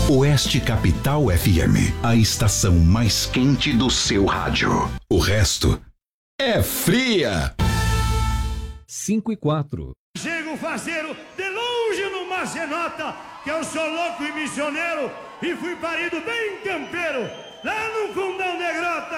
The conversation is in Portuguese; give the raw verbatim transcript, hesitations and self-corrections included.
Oeste Capital F M, a estação mais quente do seu rádio. O resto é fria. cinco e quatro. Chego faceiro de longe no Macenota, que eu sou louco e missioneiro e fui parido bem campeiro, lá no fundão de grota.